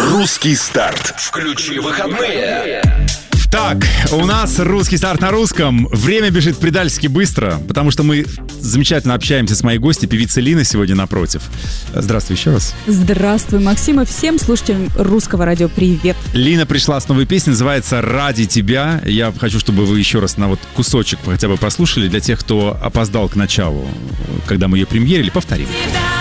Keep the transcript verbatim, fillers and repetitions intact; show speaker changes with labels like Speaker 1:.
Speaker 1: Русский старт. Включи выходные.
Speaker 2: Так, у нас русский старт на русском. Время бежит предательски быстро, потому что мы замечательно общаемся с моей гостьей, певицей Лина сегодня напротив. Здравствуй еще раз.
Speaker 3: Здравствуй, Максим, и всем слушателям Русского радио привет.
Speaker 2: Лина пришла с новой песней, называется «Ради тебя». Я хочу, чтобы вы еще раз на вот кусочек хотя бы прослушали для тех, кто опоздал к началу, когда мы ее премьерили. Повторим.